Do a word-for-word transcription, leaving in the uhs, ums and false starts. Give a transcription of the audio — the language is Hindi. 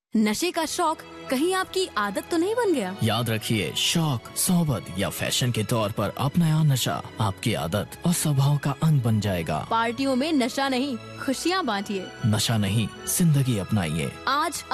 नशे का शौक कहीं आपकी आदत तो नहीं बन गया? याद रखिए, शौक, सोबत या फैशन के तौर पर अपनाया नशा आपकी आदत और स्वभाव का अंग बन जाएगा। पार्टियों में नशा नहीं, खुशियाँ बांटिए। नशा नहीं, जिंदगी अपनाइए। आज